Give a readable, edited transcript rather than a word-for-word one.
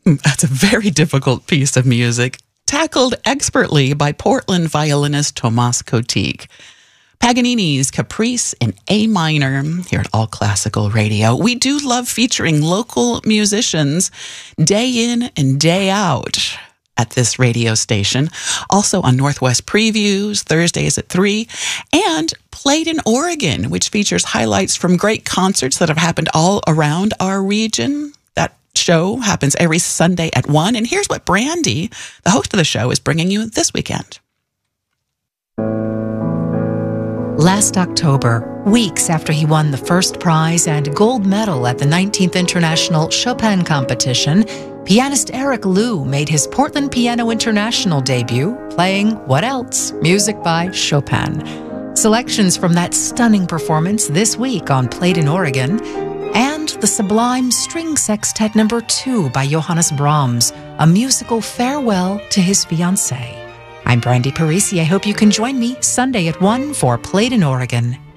That's a very difficult piece of music, tackled expertly by Portland violinist Tomas Kotik. Paganini's Caprice in A minor here at All Classical Radio. We do love featuring local musicians day in and day out at this radio station. Also on Northwest Previews, Thursdays at 3, and Played in Oregon, which features highlights from great concerts that have happened all around our region. That show happens every Sunday at 1. And here's what Brandy, the host of the show, is bringing you this weekend. Last October, weeks after he won the first prize and gold medal at the 19th International Chopin Competition, pianist Eric Liu made his Portland Piano International debut, playing What Else? Music by Chopin. Selections from that stunning performance this week on Played in Oregon, and the sublime String Sextet No. 2 by Johannes Brahms, a musical farewell to his fiancée. I'm Brandy Parisi. I hope you can join me Sunday at 1 for Played in Oregon.